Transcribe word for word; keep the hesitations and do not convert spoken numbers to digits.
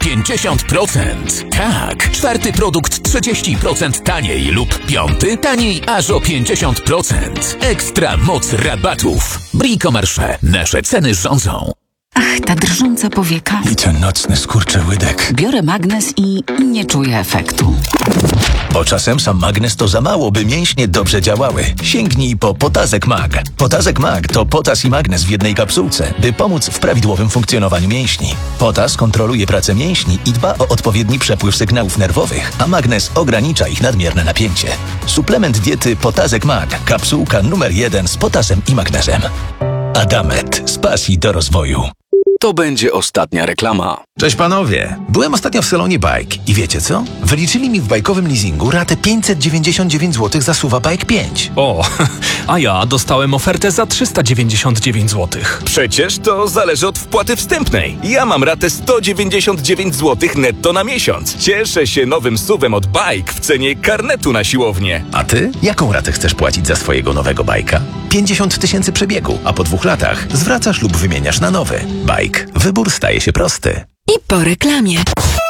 pięćdziesiąt procent. Tak, czwarty produkt trzydzieści procent taniej lub piąty taniej aż o pięćdziesiąt procent. Ekstra moc rabatów. Bricomarché. Nasze ceny rządzą. Ach, ta drżąca powieka. I ten nocny skurczy łydek. Biorę magnes i nie czuję efektu. Bo czasem sam magnes to za mało, by mięśnie dobrze działały. Sięgnij po Potazek Mag. Potazek Mag to potas i magnes w jednej kapsułce, by pomóc w prawidłowym funkcjonowaniu mięśni. Potas kontroluje pracę mięśni i dba o odpowiedni przepływ sygnałów nerwowych, a magnes ogranicza ich nadmierne napięcie. Suplement diety Potazek Mag. Kapsułka numer jeden z potasem i magnezem. Adamet. Z pasji do rozwoju. To będzie ostatnia reklama. Cześć panowie, byłem ostatnio w salonie Bike i wiecie co? Wyliczyli mi w bajkowym leasingu ratę pięćset dziewięćdziesiąt dziewięć złotych za Suwa Bike pięć. O, a ja dostałem ofertę za trzysta dziewięćdziesiąt dziewięć złotych. Przecież to zależy od wpłaty wstępnej. Ja mam ratę sto dziewięćdziesiąt dziewięć złotych netto na miesiąc. Cieszę się nowym suwem od Bike w cenie karnetu na siłownię. A ty? Jaką ratę chcesz płacić za swojego nowego bajka? pięćdziesiąt tysięcy przebiegu, a po dwóch latach zwracasz lub wymieniasz na nowy. Bike. Wybór staje się prosty. I po reklamie.